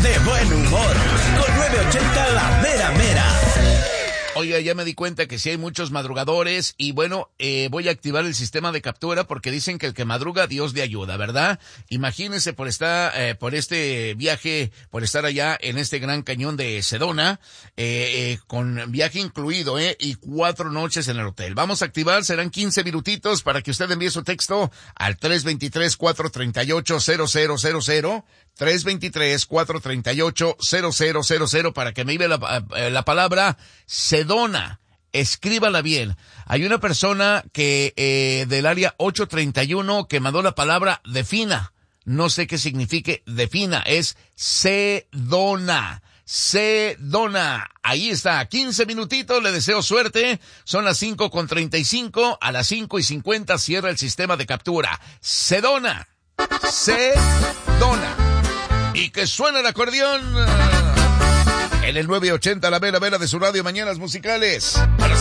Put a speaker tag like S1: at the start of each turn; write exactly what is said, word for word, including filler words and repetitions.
S1: de buen humor, con nueve ochenta La Mera Mera.
S2: Oiga, ya me di cuenta que sí hay muchos madrugadores y bueno, eh, voy a activar el sistema de captura porque dicen que el que madruga, Dios le ayuda, ¿verdad? Imagínense por estar, eh, por este viaje, por estar allá en este gran cañón de Sedona, eh, eh, con viaje incluido, eh, y cuatro noches en el hotel. Vamos a activar, serán quince minutitos para que usted envíe su texto al tres dos tres, cuatro tres ocho, cero cero cero cero, tres dos tres, cuatro tres ocho, cero cero cero cero para que me envíe la, la palabra Sedona. Escríbala bien. Hay una persona que eh, del área ocho treinta y uno que mandó la palabra defina. No sé qué signifique defina. Es Sedona. Sedona. Ahí está. quince minutitos. Le deseo suerte. Son las cinco con treinta y cinco. A las cinco y cincuenta cierra el sistema de captura. Sedona. Sedona. Y que suena el acordeón en el nueve ochenta La Mera Mera de su radio Mañanas Musicales. A las